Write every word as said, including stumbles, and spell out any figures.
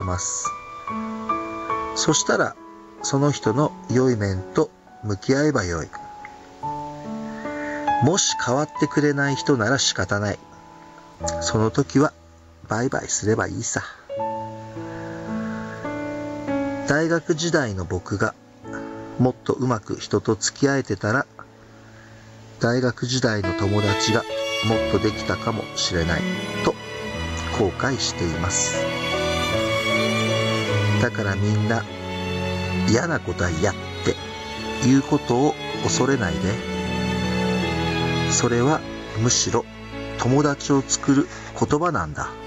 ます。そしたらその人の良い面と向き合えばよい。もし変わってくれない人なら仕方ない。その時はバイバイすればいいさ。大学時代の僕がもっとうまく人と付き合えてたら、大学時代の友達がもっとできたかもしれないと後悔しています。だからみんな嫌なことは嫌っていうことを恐れないで。それはむしろ友達を作る言葉なんだ。